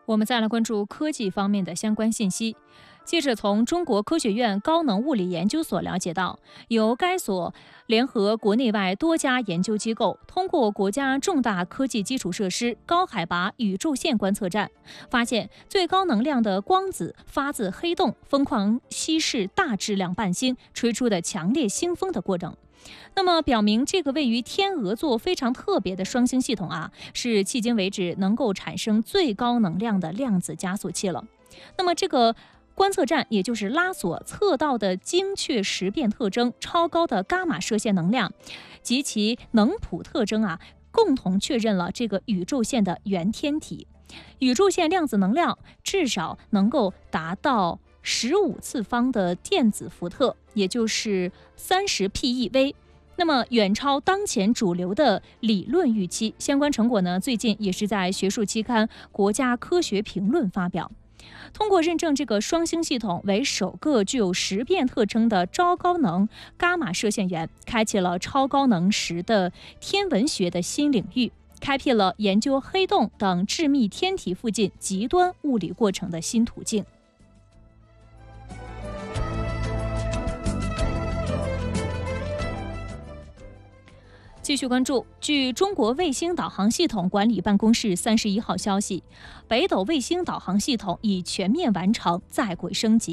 我们再来关注科技方面的相关信息。记者从中国科学院高能物理研究所了解到，由该所联合国内外多家研究机构，通过国家重大科技基础设施高海拔宇宙线观测站，发现最高能量的光子发自黑洞疯狂稀释大质量伴星吹出的强烈星风的过程。那么表明这个位于天鹅座非常特别的双星系统是迄今为止能够产生最高能量的量子加速器了。那么这个观测站也就是拉所测到的精确时变特征、超高的伽马射线能量及其能谱特征共同确认了这个宇宙线的原天体。宇宙线量子能量至少能够达到15次方的电子伏特，也就是30 PeV，那么远超当前主流的理论预期。相关成果呢，最近也是在学术期刊《国家科学评论》发表。通过认证这个双星系统为首个具有时变特征的超高能伽马射线源，开启了超高能时的天文学的新领域，开辟了研究黑洞等致密天体附近极端物理过程的新途径。继续关注，据中国卫星导航系统管理办公室31号消息，北斗卫星导航系统已全面完成在轨升级。